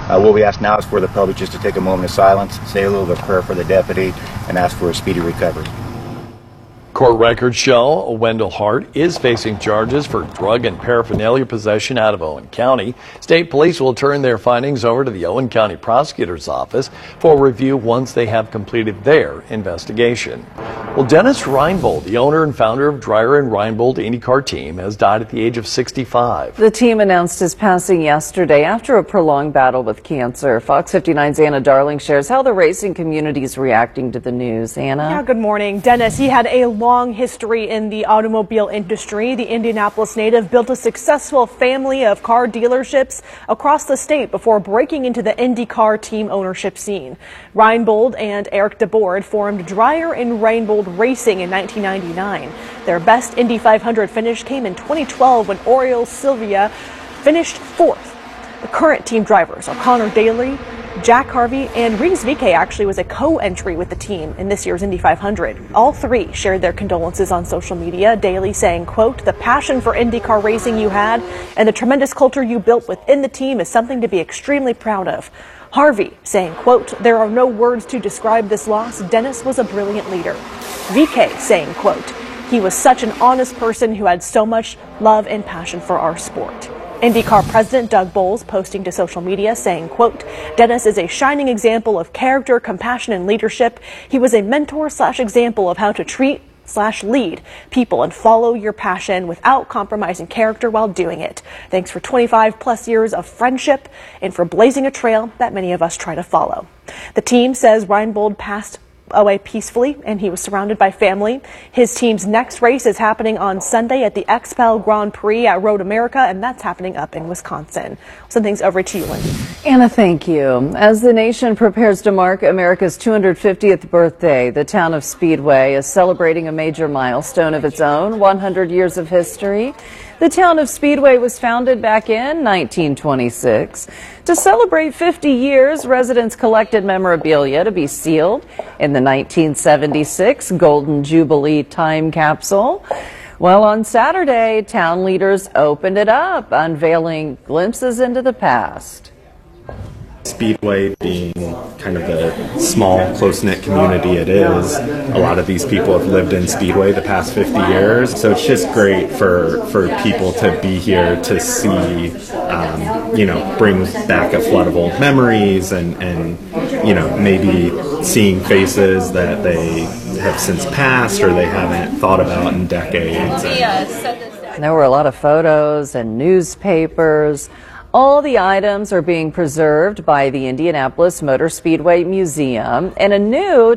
What we ask now is for the public just to take a moment of silence, say a little bit of prayer for the deputy, and ask for a speedy recovery. Court records show Wendell Hart is facing charges for drug and paraphernalia possession out of Owen County. State police will turn their findings over to the Owen County Prosecutor's Office for review once they have completed their investigation. Well, Dennis Reinbold, the owner and founder of Dreyer and Reinbold IndyCar team, has died at the age of 65. The team announced his passing yesterday after a prolonged battle with cancer. Fox 59's Anna Darling shares how the racing community is reacting to the news. Anna? Yeah, good morning. Dennis, he had a long history in the automobile industry. The Indianapolis native built a successful family of car dealerships across the state before breaking into the IndyCar team ownership scene. Reinbold and Eric DeBoard formed Dreyer and Reinbold Racing in 1999. Their best Indy 500 finish came in 2012 when Oriol Silvia finished fourth. The current team drivers are Connor Daly, Jack Harvey, and Reese VK actually was a co-entry with the team in this year's Indy 500. All three shared their condolences on social media, Daly saying, quote, "The passion for IndyCar racing you had and the tremendous culture you built within the team is something to be extremely proud of." Harvey saying, quote, "There are no words to describe this loss. Dennis was a brilliant leader." VK saying, quote, "He was such an honest person who had so much love and passion for our sport." IndyCar president Doug Bowles posting to social media saying, quote, "Dennis is a shining example of character, compassion, and leadership. He was a mentor/example of how to treat/lead people and follow your passion without compromising character while doing it. Thanks for 25 plus years of friendship and for blazing a trail that many of us try to follow." The team says Reinbold passed away peacefully and he was surrounded by family. His team's next race is happening on Sunday at the XPEL Grand Prix at Road America, and that's happening up in Wisconsin. Some things over to you, Lindsay. Anna, thank you. As the nation prepares to mark America's 250th birthday, the town of Speedway is celebrating a major milestone of its own, 100 years of history. The town of Speedway was founded back in 1926. To celebrate 50 years, residents collected memorabilia to be sealed in the 1976 Golden Jubilee time capsule. Well, on Saturday, town leaders opened it up, unveiling glimpses into the past. Speedway being kind of the small, close-knit community it is, a lot of these people have lived in Speedway the past 50 years, so it's just great for people to be here to see, bring back a flood of old memories and maybe seeing faces that they have since passed or they haven't thought about in decades. There were a lot of photos and newspapers. All the items are being preserved by the Indianapolis Motor Speedway Museum, and a new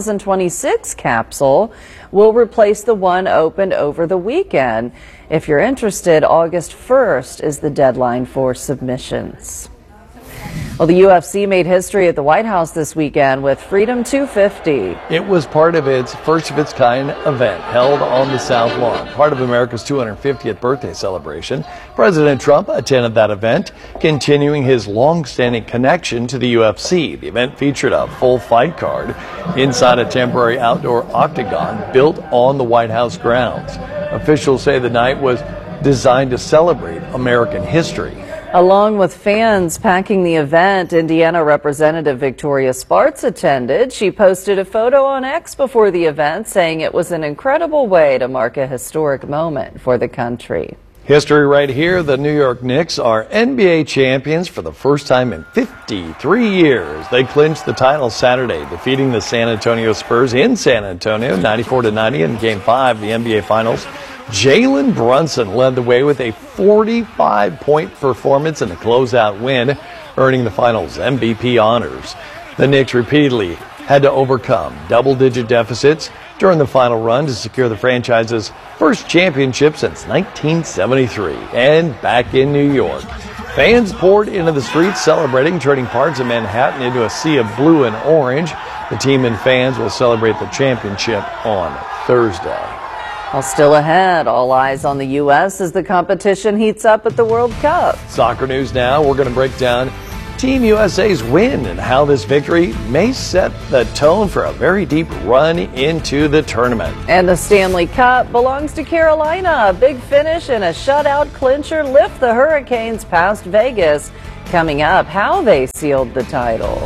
2026 capsule will replace the one opened over the weekend. If you're interested, August 1st is the deadline for submissions. Well, the UFC made history at the White House this weekend with Freedom 250. It was part of its first of its kind event held on the South Lawn, part of America's 250th birthday celebration. President Trump attended that event, continuing his long-standing connection to the UFC. The event featured a full fight card inside a temporary outdoor octagon built on the White House grounds. Officials say the night was designed to celebrate American history. Along with fans packing the event, Indiana Representative Victoria Spartz attended. She posted a photo on X before the event, saying it was an incredible way to mark a historic moment for the country. History right here. The New York Knicks are NBA champions for the first time in 53 years. They clinched the title Saturday, defeating the San Antonio Spurs in San Antonio 94-90 in Game 5 of the NBA Finals. Jalen Brunson led the way with a 45-point performance in the closeout win, earning the Finals MVP honors. The Knicks repeatedly had to overcome double-digit deficits during the final run to secure the franchise's first championship since 1973. And back in New York, fans poured into the streets celebrating, turning parts of Manhattan into a sea of blue and orange. The team and fans will celebrate the championship on Thursday. Well, still ahead, all eyes on the U.S. as the competition heats up at the World Cup. Soccer news now. We're going to break down Team USA's win and how this victory may set the tone for a very deep run into the tournament. And the Stanley Cup belongs to Carolina. A big finish and a shutout clincher lift the Hurricanes past Vegas. Coming up, how they sealed the title.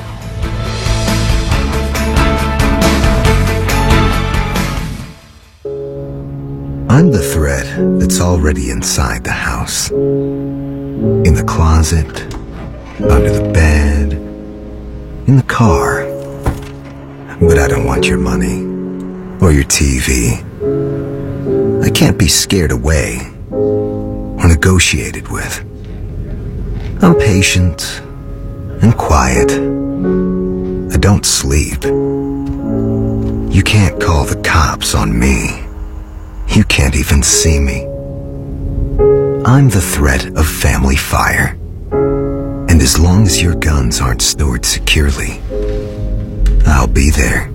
I'm the thread that's already inside the house. In the closet, under the bed, in the car. But I don't want your money or your TV. I can't be scared away or negotiated with. I'm patient and quiet. I don't sleep. You can't call the cops on me. You can't even see me. I'm the threat of family fire. And as long as your guns aren't stored securely, I'll be there.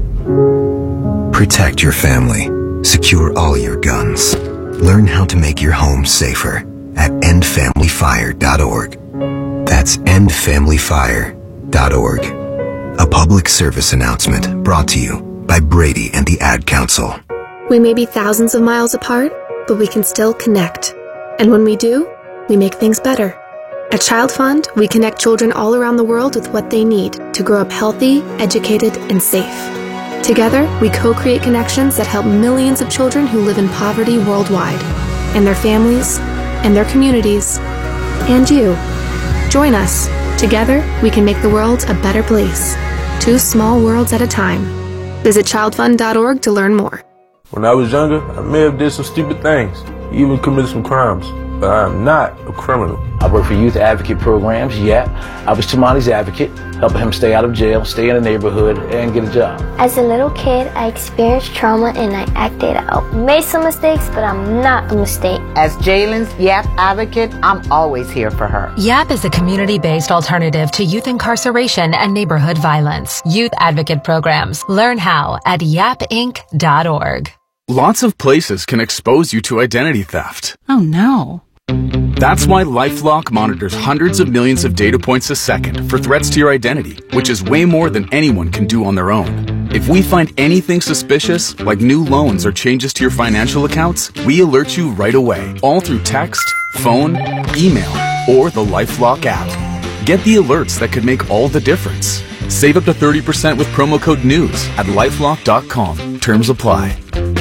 Protect your family. Secure all your guns. Learn how to make your home safer at endfamilyfire.org. That's endfamilyfire.org. A public service announcement brought to you by Brady and the Ad Council. We may be thousands of miles apart, but we can still connect. And when we do, we make things better. At Child Fund, we connect children all around the world with what they need to grow up healthy, educated, and safe. Together, we co-create connections that help millions of children who live in poverty worldwide, and their families, and their communities, and you. Join us. Together, we can make the world a better place. 2 small worlds at a time. Visit childfund.org to learn more. When I was younger, I may have did some stupid things, even committed some crimes, but I am not a criminal. I work for youth advocate programs. Yeah, I was Tamani's advocate, helping him stay out of jail, stay in the neighborhood, and get a job. As a little kid, I experienced trauma and I acted out. Made some mistakes, but I'm not a mistake. As Jalen's YAP advocate, I'm always here for her. YAP is a community-based alternative to youth incarceration and neighborhood violence. Youth advocate programs. Learn how at yapinc.org. Lots of places can expose you to identity theft. Oh no. That's why LifeLock monitors hundreds of millions of data points a second for threats to your identity, which is way more than anyone can do on their own. If we find anything suspicious, like new loans or changes to your financial accounts, we alert you right away, all through text, phone, email, or the LifeLock app. Get the alerts that could make all the difference. Save up to 30% with promo code NEWS at lifelock.com. Terms apply.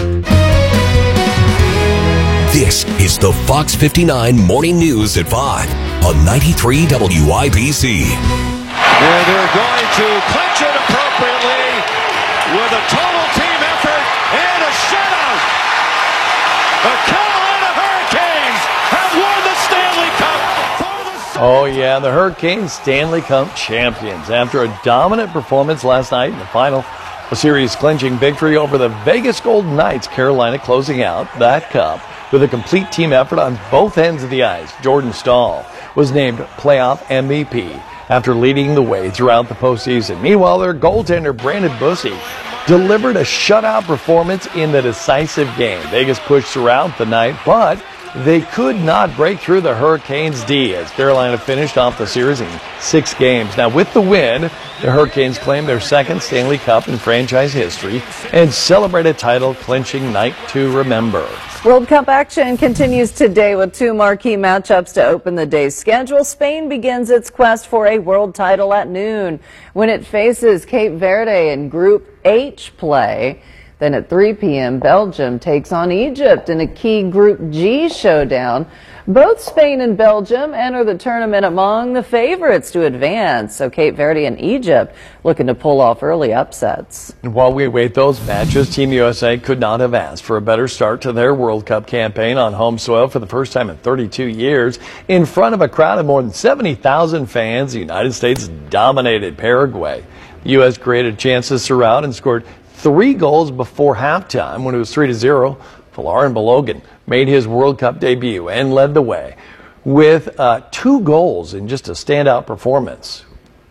This is the Fox 59 Morning News at 5 on 93 WIBC. And they're going to clinch it appropriately with a total team effort and a shutout. The Carolina Hurricanes have won the Stanley Cup. Oh, yeah, the Hurricanes Stanley Cup champions. After a dominant performance last night in the final, a series-clinching victory over the Vegas Golden Knights, Carolina closing out that cup with a complete team effort on both ends of the ice. Jordan Staal was named playoff MVP after leading the way throughout the postseason. Meanwhile, their goaltender, Brandon Bussi, delivered a shutout performance in the decisive game. Vegas pushed throughout the night, but they could not break through the Hurricanes' D as Carolina finished off the series in 6 games. Now, with the win, the Hurricanes claimed their second Stanley Cup in franchise history and celebrate a title-clinching night to remember. World Cup action continues today with 2 marquee matchups to open the day's schedule. Spain begins its quest for a world title at noon when it faces Cape Verde in Group H play. Then at 3 p.m., Belgium takes on Egypt in a key Group G showdown. Both Spain and Belgium enter the tournament among the favorites to advance. So Cape Verde and Egypt looking to pull off early upsets. While we await those matches, Team USA could not have asked for a better start to their World Cup campaign on home soil for the first time in 32 years. In front of a crowd of more than 70,000 fans, the United States dominated Paraguay. The U.S. created chances throughout and scored 3 goals before halftime when it was 3-0. Folarin Balogun made his World Cup debut and led the way with 2 goals in just a standout performance.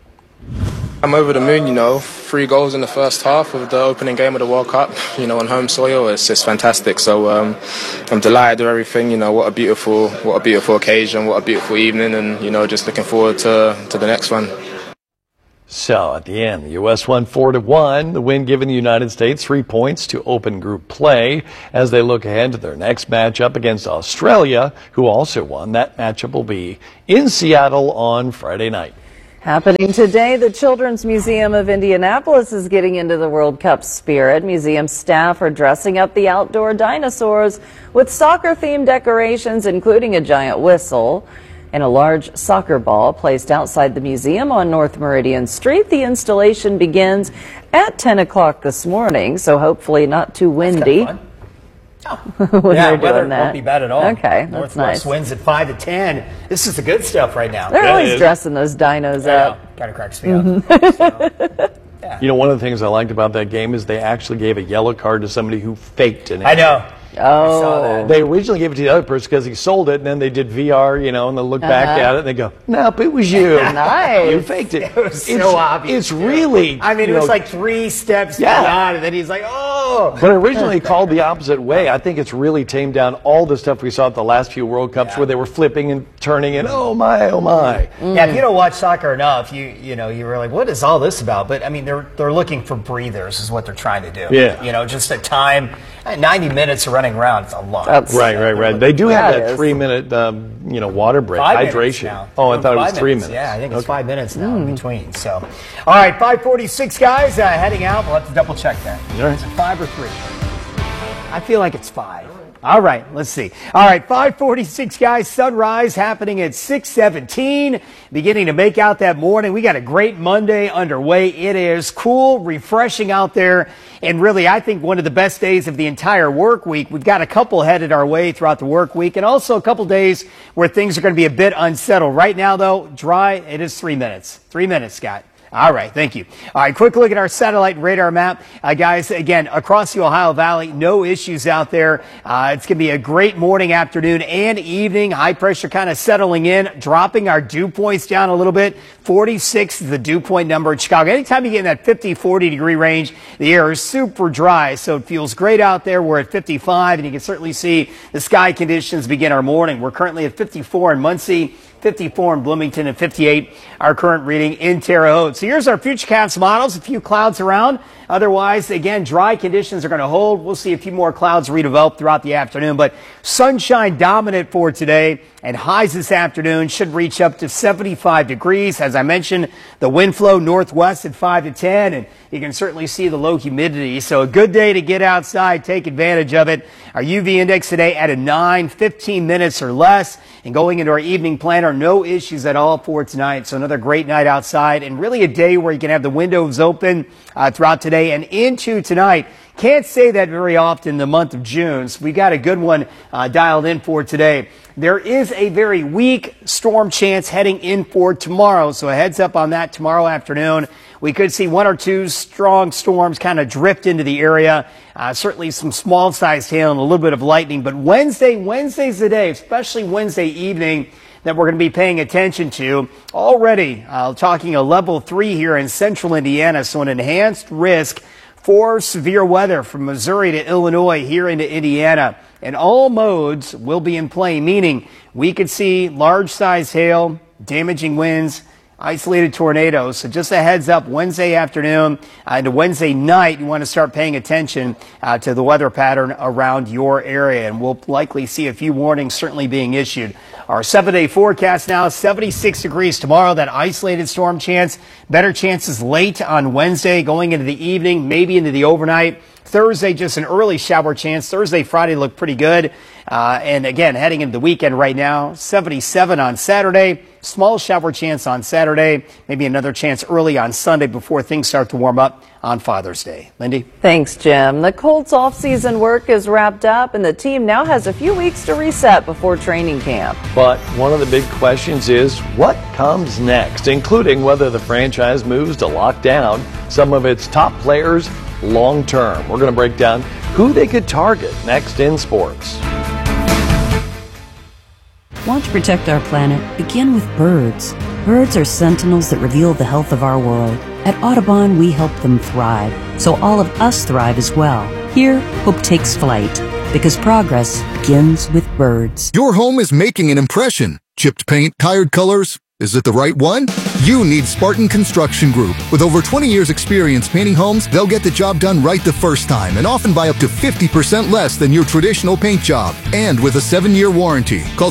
I'm over the moon, 3 goals in the first half of the opening game of the World Cup, on home soil. It's just fantastic. So I'm delighted with everything. What a beautiful occasion, what a beautiful evening, and just looking forward to the next one. So at the end, the U.S. won 4-1, the win giving the United States 3 points to open group play as they look ahead to their next matchup against Australia, who also won. That matchup will be in Seattle on Friday night. Happening today, the Children's Museum of Indianapolis is getting into the World Cup spirit. Museum staff are dressing up the outdoor dinosaurs with soccer-themed decorations, including a giant whistle and a large soccer ball placed outside the museum on North Meridian Street. The installation begins at 10 o'clock this morning, so hopefully not too windy. when they're weather doing that. won't be bad at all. Okay, that's Northwest nice. winds at 5 to 10. This is the good stuff right now. They're always dressing those dinos up. Kind of cracks me up. You know, one of the things I liked about that game is they actually gave a yellow card to somebody who faked an I know. Oh. I saw that. They originally gave it to the other person because he sold it, and then they did VR, you know, and they look back at it and they go, nope, it was you. Nice. You faked it. It was so obvious. It's really, I mean, it was like 3 steps beyond, and then he's like, oh. But originally called the opposite way. I think it's really tamed down all the stuff we saw at the last few World Cups where they were flipping and turning and oh my, oh my. Yeah, if you don't watch soccer enough, you know, you were like, what is all this about? But I mean, they're looking for breathers is what they're trying to do. Yeah. You know, just a time, 90 minutes of running around, it's a lot. Right. They do have that 3-minute, water break, 5 hydration. now. Oh, I thought it was 5 3 minutes. Yeah, I think it's 5 minutes now in between. So, all right, 5:46 guys heading out. We'll have to double check that. All right. Is it 5 or 3? I feel like it's 5. All right, let's see. All right, 5:46 guys. Sunrise happening at 6:17. Beginning to make out that morning. We got a great Monday underway. It is cool, refreshing out there, and really, I think one of the best days of the entire work week. We've got a couple headed our way throughout the work week, and also a couple days where things are going to be a bit unsettled. Right now, though, dry. It is 3 minutes. 3 minutes, Scott. All right, thank you. All right, quick look at our satellite and radar map. Guys, again, across the Ohio Valley, no issues out there. It's going to be a great morning, afternoon, and evening. High pressure kind of settling in, dropping our dew points down a little bit. 46 is the dew point number in Chicago. Anytime you get in that 50, 40 degree range, the air is super dry, so it feels great out there. We're at 55, and you can certainly see the sky conditions begin our morning. We're currently at 54 in Muncie, 54 in Bloomington, and 58 our current reading in Terre Haute. So here's our Futurecast models. A few clouds around. Otherwise, again, dry conditions are going to hold. We'll see a few more clouds redevelop throughout the afternoon, but sunshine dominant for today, and highs this afternoon should reach up to 75 degrees. As I mentioned, the wind flow northwest at 5 to 10, and you can certainly see the low humidity. So a good day to get outside, take advantage of it. Our UV index today at a 9, 15 minutes or less, and going into our evening planner, no issues at all for tonight. So another great night outside, and really a day where you can have the windows open throughout today and into tonight. Can't say that very often in the month of June, so we got a good one dialed in for today. There is a very weak storm chance heading in for tomorrow, so a heads up on that tomorrow afternoon. We could see 1 or 2 strong storms kind of drift into the area. Certainly some small-sized hail and a little bit of lightning, but Wednesday's the day, especially Wednesday evening, that we're going to be paying attention to. Already talking a level 3 here in central Indiana, so an enhanced risk for severe weather from Missouri to Illinois here into Indiana. And all modes will be in play, meaning we could see large-sized hail, damaging winds, isolated tornadoes. So just a heads up, Wednesday afternoon into Wednesday night, you want to start paying attention to the weather pattern around your area. And we'll likely see a few warnings certainly being issued. Our 7-day forecast now, 76 degrees tomorrow, that isolated storm chance. Better chances late on Wednesday, going into the evening, maybe into the overnight. Thursday, just an early shower chance. Thursday, Friday look pretty good. And again, heading into the weekend right now, 77 on Saturday. Small shower chance on Saturday. Maybe another chance early on Sunday before things start to warm up on Father's Day. Lindy? Thanks, Jim. The Colts off-season work is wrapped up, and the team now has a few weeks to reset before training camp. But one of the big questions is what comes next, including whether the franchise moves to lock down some of its top players long term. We're going to break down who they could target next in sports. Want to protect our planet? Begin with birds. Birds are sentinels that reveal the health of our world. At Audubon, we help them thrive, so all of us thrive as well. Here, hope takes flight, because progress begins with birds. Your home is making an impression. Chipped paint, tired colors. Is it the right one? You need Spartan Construction Group. With over 20 years experience painting homes, they'll get the job done right the first time and often by up to 50% less than your traditional paint job. And with a 7-year warranty. Call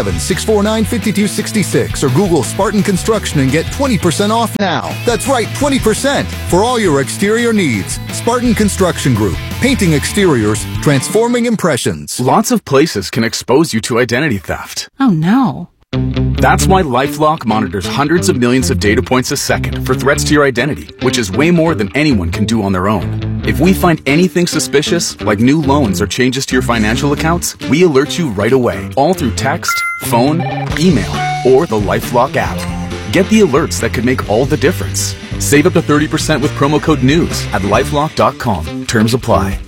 317-649-5266 or Google Spartan Construction and get 20% off now. That's right, 20% for all your exterior needs. Spartan Construction Group. Painting exteriors, transforming impressions. Lots of places can expose you to identity theft. Oh no. That's why LifeLock monitors hundreds of millions of data points a second for threats to your identity, which is way more than anyone can do on their own. If we find anything suspicious, like new loans or changes to your financial accounts, we alert you right away, all through text, phone, email, or the LifeLock app. Get the alerts that could make all the difference. Save up to 30% with promo code NEWS at LifeLock.com. Terms apply.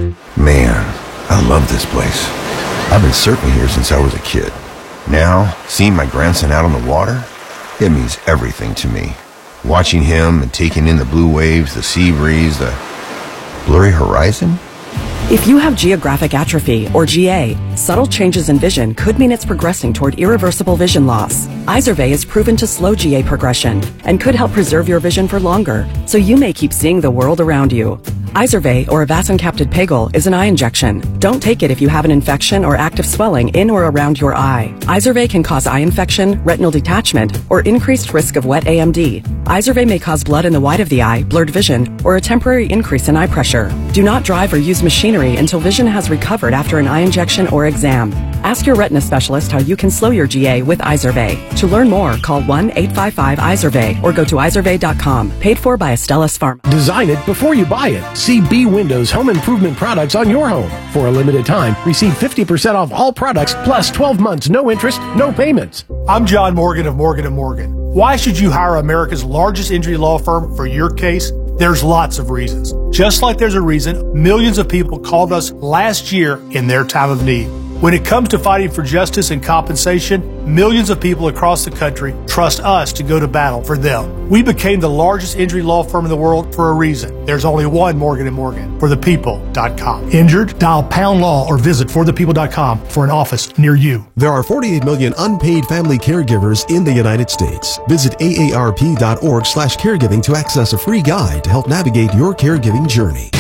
Man, I love this place. I've been surfing here since I was a kid. Now, seeing my grandson out on the water, it means everything to me. Watching him and taking in the blue waves, the sea breeze, the blurry horizon. If you have geographic atrophy, or GA, subtle changes in vision could mean it's progressing toward irreversible vision loss. Izervay is proven to slow GA progression and could help preserve your vision for longer, so you may keep seeing the world around you. Izervay, or avacincaptad pegol, is an eye injection. Don't take it if you have an infection or active swelling in or around your eye. Izervay can cause eye infection, retinal detachment, or increased risk of wet AMD. Izervay may cause blood in the white of the eye, blurred vision, or a temporary increase in eye pressure. Do not drive or use machinery until vision has recovered after an eye injection or exam. Ask your retina specialist how you can slow your GA with Izervay. To learn more, call 1-855-IZERVAY or go to izervay.com. Paid for by Astellas Pharma. Design it before you buy it. See B Windows home improvement products on your home. For a limited time, receive 50% off all products plus 12 months, no interest, no payments. I'm John Morgan of Morgan & Morgan. Why should you hire America's largest injury law firm for your case? There's lots of reasons. Just like there's a reason millions of people called us last year in their time of need. When it comes to fighting for justice and compensation, millions of people across the country trust us to go to battle for them. We became the largest injury law firm in the world for a reason. There's only one Morgan & Morgan, forthepeople.com. Injured? Dial #law or visit forthepeople.com for an office near you. There are 48 million unpaid family caregivers in the United States. Visit aarp.org/caregiving to access a free guide to help navigate your caregiving journey.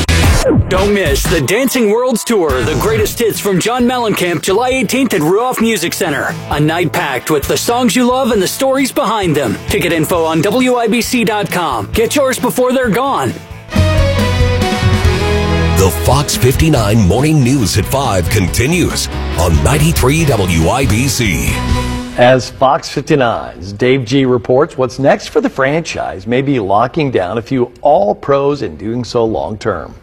Don't miss the Dancing Worlds Tour, the greatest hits from John Mellencamp, July 18th at Ruoff Music Center. A night packed with the songs you love and the stories behind them. Ticket info on WIBC.com. Get yours before they're gone. The Fox 59 Morning News at 5 continues on 93 WIBC. As Fox 59's Dave G reports, what's next for the franchise may be locking down a few all-pros and doing so long-term.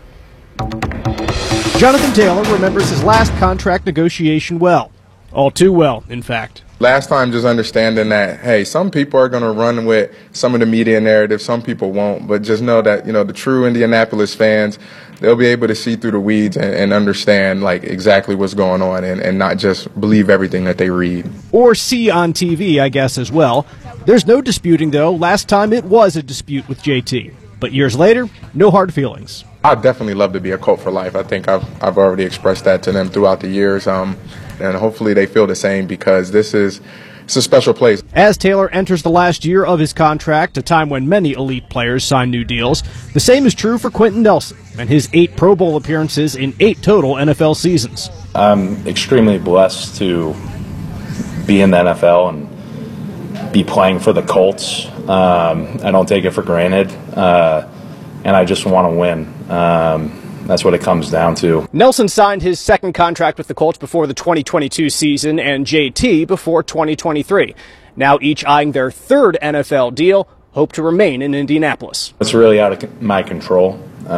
Jonathan Taylor remembers his last contract negotiation well. All too well, in fact. Last time, just understanding that, hey, some people are going to run with some of the media narrative, some people won't, but just know that, the true Indianapolis fans, they'll be able to see through the weeds and understand, exactly what's going on and not just believe everything that they read. Or see on TV, I guess, as well. There's no disputing, though, last time it was a dispute with JT. But years later, no hard feelings. I'd definitely love to be a Colt for life. I think I've already expressed that to them throughout the years, and hopefully they feel the same because it's a special place. As Taylor enters the last year of his contract, a time when many elite players sign new deals, the same is true for Quentin Nelson and his 8 Pro Bowl appearances in 8 total NFL seasons. I'm extremely blessed to be in the NFL and be playing for the Colts. I don't take it for granted, and I just want to win. That's what it comes down to. Nelson signed his second contract with the Colts before the 2022 season and JT before 2023. Now each eyeing their third NFL deal, hope to remain in Indianapolis. It's really out of my control.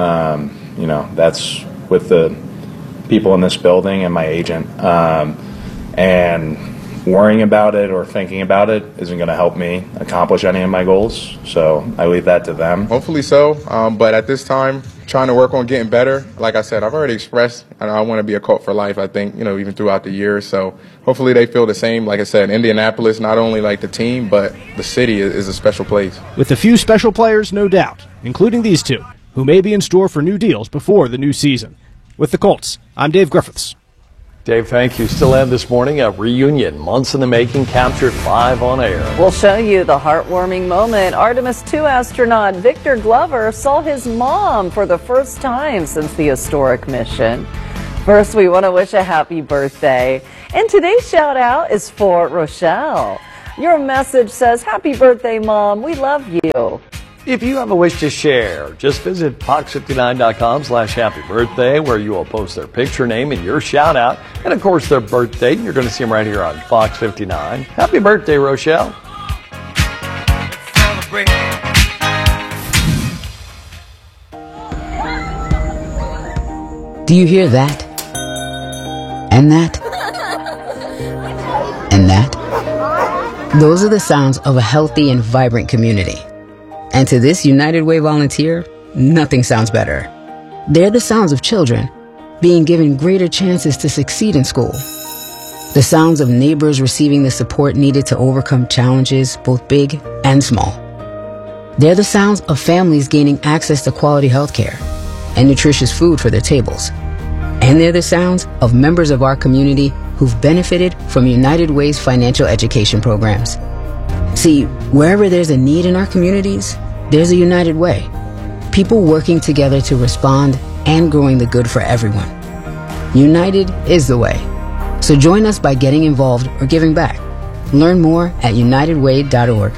That's with the people in this building and my agent. And worrying about it or thinking about it isn't going to help me accomplish any of my goals. So I leave that to them. Hopefully so. But at this time, trying to work on getting better. Like I said, I've already expressed I want to be a Colt for life, I think, even throughout the years. So hopefully they feel the same. Like I said, Indianapolis, not only the team, but the city is a special place. With a few special players, no doubt, including these two, who may be in store for new deals before the new season. With the Colts, I'm Dave Griffiths. Dave, thank you. Still ahead this morning, a reunion, months in the making, captured live on air. We'll show you the heartwarming moment. Artemis II astronaut Victor Glover saw his mom for the first time since the historic mission. First, we want to wish a happy birthday. And today's shout out is for Rochelle. Your message says, "Happy birthday, Mom. We love you." If you have a wish to share, just visit fox59.com/happy birthday, where you will post their picture, name, and your shout out. And of course, their birth date. You're going to see them right here on Fox 59. Happy birthday, Rochelle. Do you hear that? And that? And that? Those are the sounds of a healthy and vibrant community. And to this United Way volunteer, nothing sounds better. They're the sounds of children being given greater chances to succeed in school. The sounds of neighbors receiving the support needed to overcome challenges, both big and small. They're the sounds of families gaining access to quality health care and nutritious food for their tables. And they're the sounds of members of our community who've benefited from United Way's financial education programs. See, wherever there's a need in our communities, there's a United Way. People working together to respond and growing the good for everyone. United is the way. So join us by getting involved or giving back. Learn more at unitedway.org.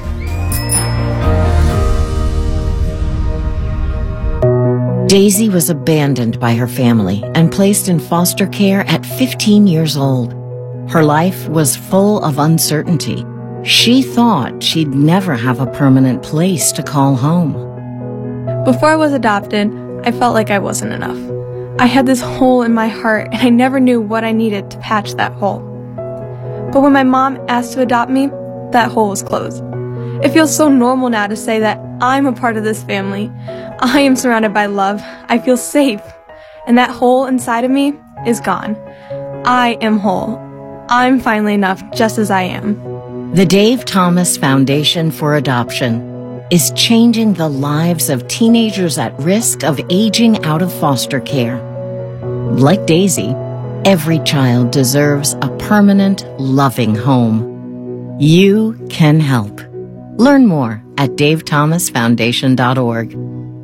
Daisy was abandoned by her family and placed in foster care at 15 years old. Her life was full of uncertainty. She thought she'd never have a permanent place to call home. Before I was adopted, I felt like I wasn't enough. I had this hole in my heart and I never knew what I needed to patch that hole. But when my mom asked to adopt me, that hole was closed. It feels so normal now to say that I'm a part of this family. I am surrounded by love. I feel safe. And that hole inside of me is gone. I am whole. I'm finally enough just as I am. The Dave Thomas Foundation for Adoption is changing the lives of teenagers at risk of aging out of foster care. Like Daisy, every child deserves a permanent, loving home. You can help. Learn more at davethomasfoundation.org.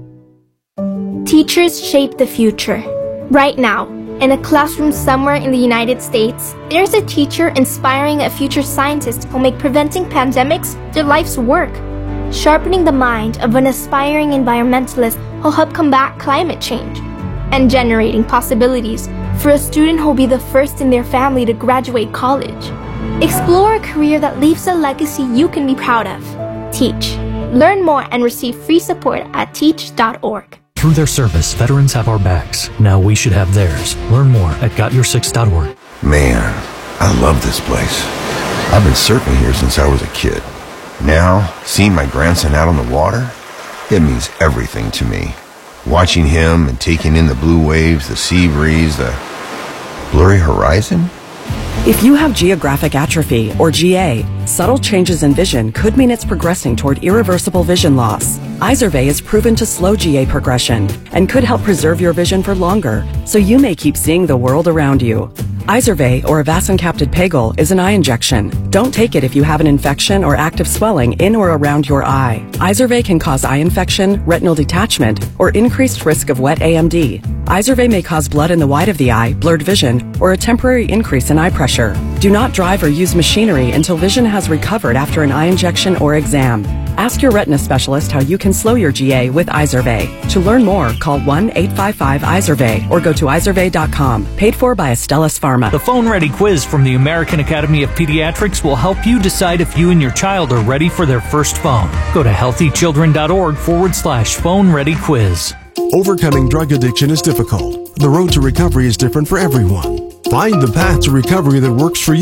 Teachers shape the future. Right now, in a classroom somewhere in the United States, there's a teacher inspiring a future scientist who'll make preventing pandemics their life's work. Sharpening the mind of an aspiring environmentalist who'll help combat climate change. And generating possibilities for a student who'll be the first in their family to graduate college. Explore a career that leaves a legacy you can be proud of. Teach. Learn more and receive free support at teach.org. Through their service, veterans have our backs. Now we should have theirs. Learn more at gotyoursix.org. Man, I love this place. I've been surfing here since I was a kid. Now, seeing my grandson out on the water, it means everything to me. Watching him and taking in the blue waves, the sea breeze, the blurry horizon. If you have geographic atrophy, or GA, subtle changes in vision could mean it's progressing toward irreversible vision loss. Izervay is proven to slow GA progression and could help preserve your vision for longer, so you may keep seeing the world around you. Izervay, or avacincaptad pegol, is an eye injection. Don't take it if you have an infection or active swelling in or around your eye. Izervay can cause eye infection, retinal detachment, or increased risk of wet AMD. Izervay may cause blood in the white of the eye, blurred vision, or a temporary increase in eye pressure. Do not drive or use machinery until vision has recovered after an eye injection or exam. Ask your retina specialist how you can slow your GA with Izervay. To learn more, call 1-855-IZERVAY or go to izervay.com. Paid for by Astellas Pharma. The Phone Ready quiz from the American Academy of Pediatrics will help you decide if you and your child are ready for their first phone. Go to healthychildren.org/phone ready quiz. Overcoming drug addiction is difficult. The road to recovery is different for everyone. Find the path to recovery that works for you.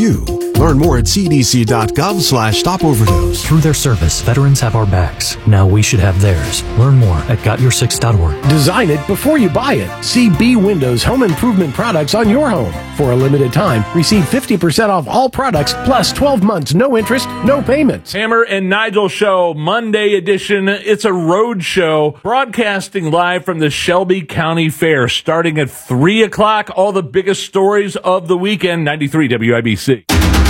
Learn more at cdc.gov/stopoverdose. Through their service, veterans have our backs. Now we should have theirs. Learn more at GotYour6.org. Design it before you buy it. See B Windows home improvement products on your home. For a limited time, receive 50% off all products plus 12 months, no interest, no payments. Hammer and Nigel Show, Monday edition. It's a road show broadcasting live from the Shelby County Fair starting at 3 o'clock. All the biggest stories of the weekend. 93 WIBC.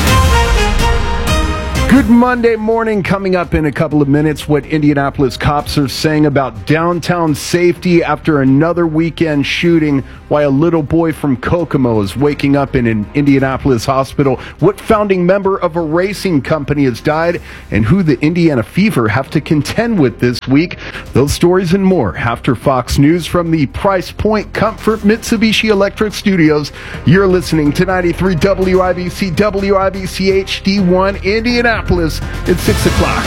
Good Monday morning. Coming up in a couple of minutes, what Indianapolis cops are saying about downtown safety after another weekend shooting, why a little boy from Kokomo is waking up in an Indianapolis hospital, what founding member of a racing company has died, and who the Indiana Fever have to contend with this week. Those stories and more after Fox News from the Price Point Comfort Mitsubishi Electric Studios. You're listening to 93 WIBC, WIBC HD1 Indianapolis. It's 6 o'clock.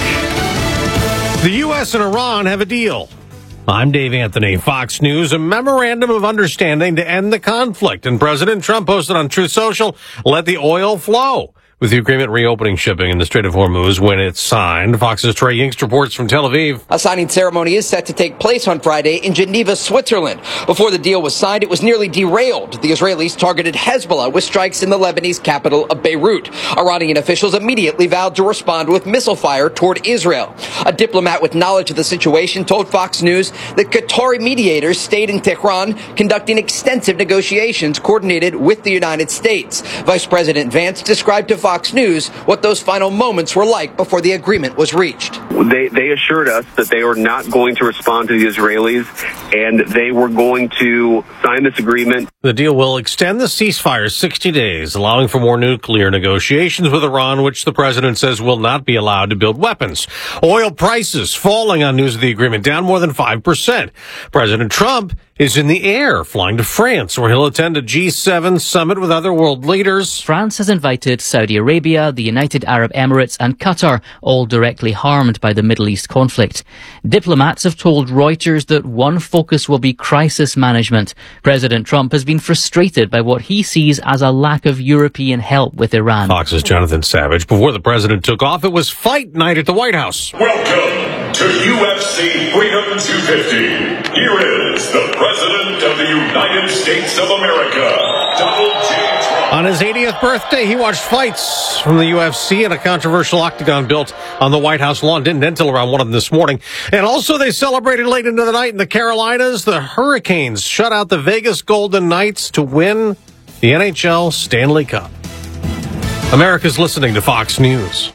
The U.S. and Iran have a deal. I'm Dave Anthony, Fox News. A memorandum of understanding to end the conflict. And President Trump posted on Truth Social, let the oil flow. With the agreement reopening shipping in the Strait of Hormuz when it's signed. Fox's Trey Yingst reports from Tel Aviv. A signing ceremony is set to take place on Friday in Geneva, Switzerland. Before the deal was signed, it was nearly derailed. The Israelis targeted Hezbollah with strikes in the Lebanese capital of Beirut. Iranian officials immediately vowed to respond with missile fire toward Israel. A diplomat with knowledge of the situation told Fox News that Qatari mediators stayed in Tehran conducting extensive negotiations coordinated with the United States. Vice President Vance described to Fox News what those final moments were like before the agreement was reached. They assured us that they were not going to respond to the Israelis and they were going to sign this agreement. The deal will extend the ceasefire 60 days, allowing for more nuclear negotiations with Iran, which the president says will not be allowed to build weapons. Oil prices falling on news of the agreement, down more than 5%. President Trump is in the air, flying to France, where he'll attend a G7 summit with other world leaders. France has invited Saudi Arabia, the United Arab Emirates and Qatar, all directly harmed by the Middle East conflict. Diplomats have told Reuters that one focus will be crisis management. President Trump has been frustrated by what he sees as a lack of European help with Iran. Fox's Jonathan Savage. Before the president took off, it was fight night at the White House. Welcome to UFC Freedom 250. Here is the President of the United States of America, Donald J. Trump. On his 80th birthday, he watched fights from the UFC in a controversial octagon built on the White House lawn. Didn't end till around 1 this morning. And also they celebrated late into the night in the Carolinas. The Hurricanes shut out the Vegas Golden Knights to win the NHL Stanley Cup. America's listening to Fox News.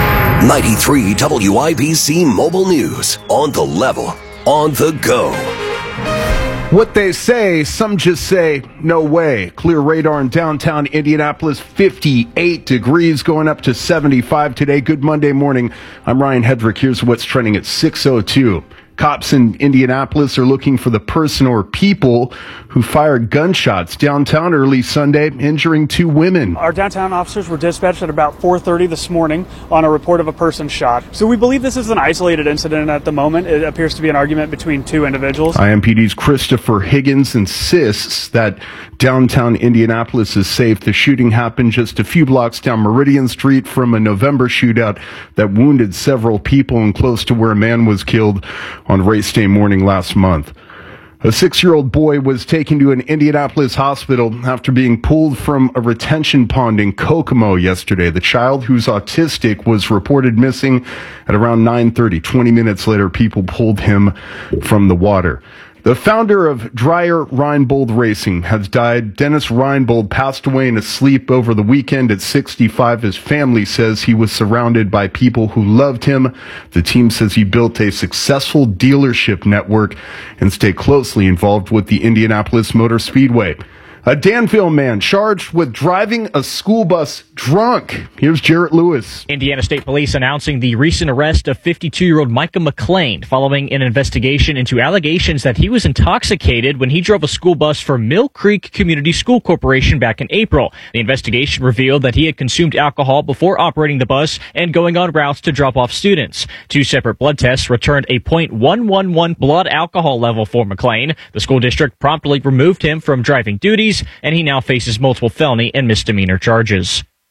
93 WIBC Mobile News. On the level, on the go. What they say, some just say, no way. Clear radar in downtown Indianapolis, 58 degrees, going up to 75 today. Good Monday morning. I'm Ryan Hedrick. Here's what's trending at 6:02. Cops in Indianapolis are looking for the person or people who fired gunshots downtown early Sunday, injuring 2 women. Our downtown officers were dispatched at about 4:30 this morning on a report of a person shot. So we believe this is an isolated incident at the moment. It appears to be an argument between 2 individuals. IMPD's Christopher Higgins insists that downtown Indianapolis is safe. The shooting happened just a few blocks down Meridian Street from a November shootout that wounded several people and close to where a man was killed on race day morning last month. A 6-year-old boy was taken to an Indianapolis hospital after being pulled from a retention pond in Kokomo yesterday. The child, who's autistic, was reported missing at around 9:30. 20 minutes later, people pulled him from the water. The founder of Dreyer Reinbold Racing has died. Dennis Reinbold passed away in his sleep over the weekend at 65. His family says he was surrounded by people who loved him. The team says he built a successful dealership network and stayed closely involved with the Indianapolis Motor Speedway. A Danville man charged with driving a school bus drunk. Here's Jarrett Lewis. Indiana State Police announcing the recent arrest of 52-year-old Micah McLean following an investigation into allegations that he was intoxicated when he drove a school bus for Mill Creek Community School Corporation back in April. The investigation revealed that he had consumed alcohol before operating the bus and going on routes to drop off students. 2 separate blood tests returned a .111 blood alcohol level for McLean. The school district promptly removed him from driving duties, and he now faces multiple felony and misdemeanor charges.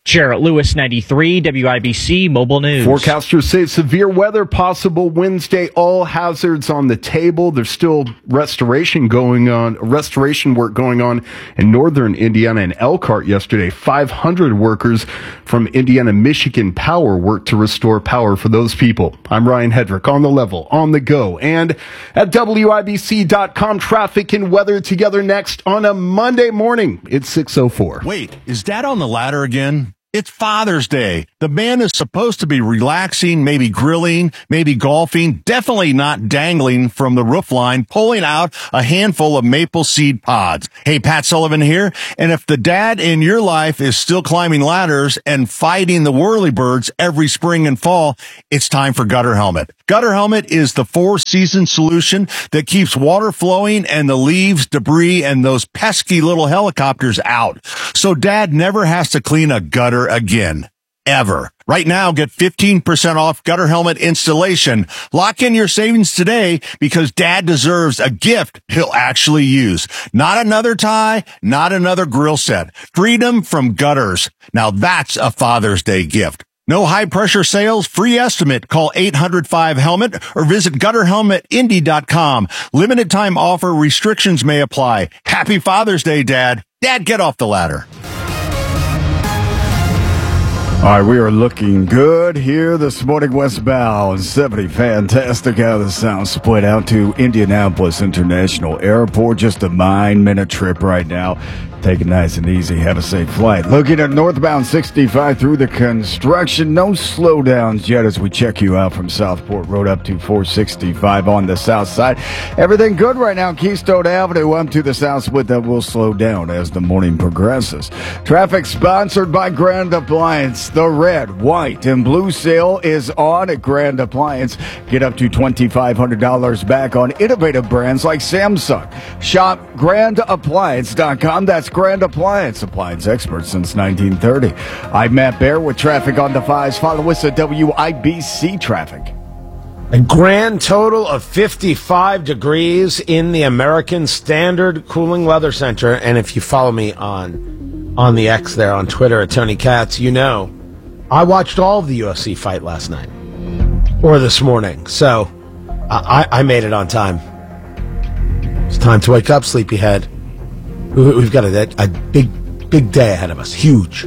Jarrett Lewis, 93 WIBC Mobile News. Forecasters say severe weather possible Wednesday. All hazards on the table. There's still restoration work going on in northern Indiana and Elkhart yesterday. 500 workers from Indiana Michigan Power worked to restore power for those people. I'm Ryan Hedrick on the level, on the go, and at WIBC.com. Traffic and weather together next on a Monday morning. It's 6:04. Wait, is Dad on the ladder again? It's Father's Day. The man is supposed to be relaxing, maybe grilling, maybe golfing, definitely not dangling from the roofline, pulling out a handful of maple seed pods. Hey, Pat Sullivan here. And if the dad in your life is still climbing ladders and fighting the whirlybirds every spring and fall, it's time for Gutter Helmet. Gutter Helmet is the 4-season solution that keeps water flowing and the leaves, debris, and those pesky little helicopters out. So Dad never has to clean a gutter again. Ever. Right now, get 15% off Gutter Helmet installation. Lock in your savings today because Dad deserves a gift he'll actually use. Not another tie, not another grill set. Freedom from gutters. Now that's a Father's Day gift. No high-pressure sales, free estimate. Call 800-5-HELMET or visit GutterHelmetIndy.com. Limited time offer, restrictions may apply. Happy Father's Day, Dad. Dad, get off the ladder. All right, we are looking good here this morning westbound. 70, fantastic how the sound split out to Indianapolis International Airport. Just a 9-minute trip right now. Take it nice and easy. Have a safe flight. Looking at northbound 65 through the construction. No slowdowns yet as we check you out from Southport Road up to 465 on the south side. Everything good right now. Keystone Avenue up to the south split that will slow down as the morning progresses. Traffic sponsored by Grand Appliance. The red, white, and blue sale is on at Grand Appliance. Get up to $2,500 back on innovative brands like Samsung. Shop GrandAppliance.com. That's Grand Appliance experts since 1930. I'm Matt Bear with traffic on the 5s. Follow us at WIBC Traffic. A grand total of 55 degrees in the American Standard Cooling Weather Center. And if you follow me on the X there on Twitter at Tony Katz, you know I watched all of the UFC fight last night or this morning. So I made it on time. It's time to wake up, sleepyhead. We've got a big day ahead of us. Huge.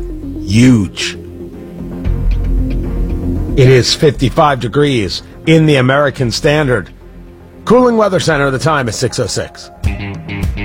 It is 55 degrees in the American Standard Cooling Weather Center. The time is 6:06.